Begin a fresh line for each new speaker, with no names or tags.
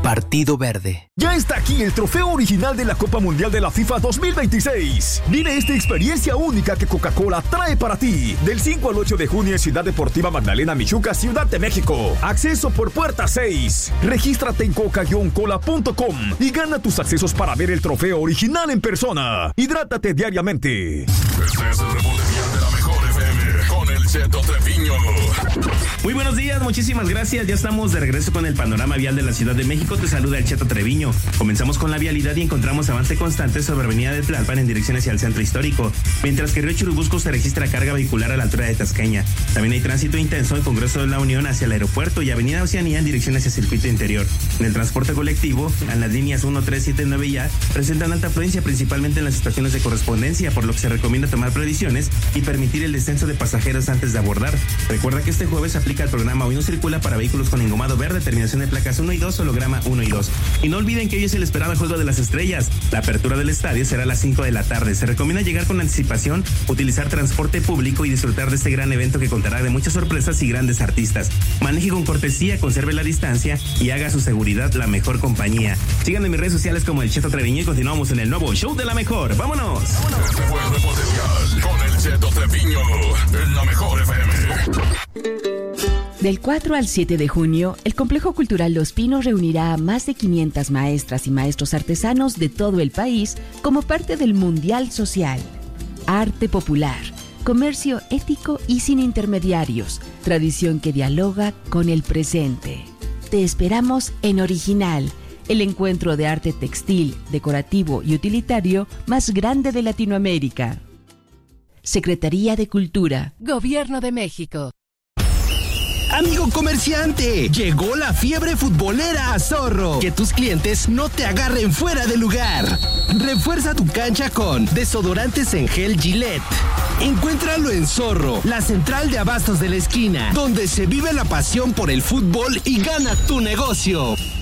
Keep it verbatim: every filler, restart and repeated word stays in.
Partido Verde.
Ya está aquí el trofeo original de la Copa Mundial de la FIFA dos mil veintiséis. Vive esta experiencia única que Coca-Cola trae para ti. Del cinco al ocho de junio en Ciudad Deportiva Magdalena Michuca, Ciudad de México. Acceso por puerta seis. Regístrate en coca guion cola punto com y gana tus accesos para ver el trofeo original en persona. Hidrátate diariamente.
Este es el reporte vial de la mejor F M con el Cheto Treviño.
Muy buenos días, muchísimas gracias. Ya estamos de regreso con el panorama vial de la Ciudad de México. Te saluda el Cheto Treviño. Comenzamos con la vialidad y encontramos avance constante sobre Avenida de Tlalpan en dirección hacia el centro histórico, mientras que Río Churubusco se registra carga vehicular a la altura de Tasqueña. También hay tránsito intenso en Congreso de la Unión hacia el aeropuerto y Avenida Oceanía en dirección hacia circuito interior. En el transporte colectivo, en las líneas uno, tres, siete, nueve y A presentan alta afluencia principalmente en las estaciones de correspondencia, por lo que se recomienda tomar previsiones y permitir el descenso de pasajeros antes de abordar. Recuerda que este jueves aplica el programa Hoy no circula para vehículos con engomado verde, terminación de placas uno y dos, holograma uno y dos. Y no olviden que hoy es el esperado Juego de las Estrellas. La apertura del estadio será a las cinco de la tarde. Se recomienda llegar con anticipación, utilizar transporte público y disfrutar de este gran evento que contará de muchas sorpresas y grandes artistas. Maneje con cortesía, conserve la distancia y haga su seguridad la mejor compañía. Síganme en mis redes sociales como el Cheto Treviño y continuamos en el nuevo Show de la Mejor. ¡Vámonos! ¡Vámonos!
Este fue el reporte vial con el Cheto Treviño en la mejor F M.
Del cuatro al siete de junio, el Complejo Cultural Los Pinos reunirá a más de quinientas maestras y maestros artesanos de todo el país como parte del Mundial Social. Arte popular, comercio ético y sin intermediarios, tradición que dialoga con el presente. Te esperamos en Original, el encuentro de arte textil, decorativo y utilitario más grande de Latinoamérica. Secretaría de Cultura, Gobierno de México.
Amigo comerciante, llegó la fiebre futbolera a Zorro. Que tus clientes no te agarren fuera de lugar. Refuerza tu cancha con desodorantes en gel Gillette. Encuéntralo en Zorro, la central de abastos de la esquina, donde se vive la pasión por el fútbol y gana tu negocio.